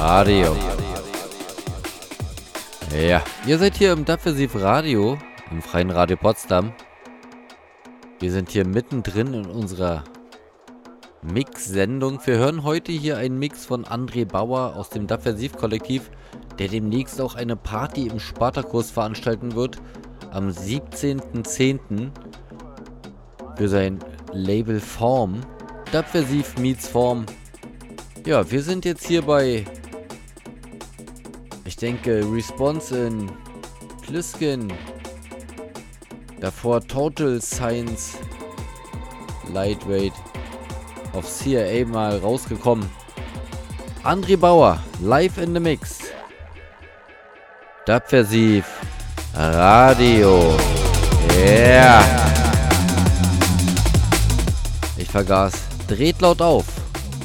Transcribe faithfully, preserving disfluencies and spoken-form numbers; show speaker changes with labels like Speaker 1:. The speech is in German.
Speaker 1: Radio. Ja, ihr seid hier im Dubversiv Radio, im Freien Radio Potsdam. Wir sind hier mittendrin in unserer Mix-Sendung. Wir hören heute hier einen Mix von André Bauer aus dem Dubversiv-Kollektiv, der demnächst auch eine Party im Spartakus veranstalten wird, am siebzehnten zehnten für sein Label Form. Dubversiv meets Form. Ja, wir sind jetzt hier bei, ich denke, Response in Pliskin. Davor Total Science Lightweight auf C R A mal rausgekommen. André Bauer, live in the mix. Dubversiv Radio. Yeah. Ich vergaß. Dreht laut auf.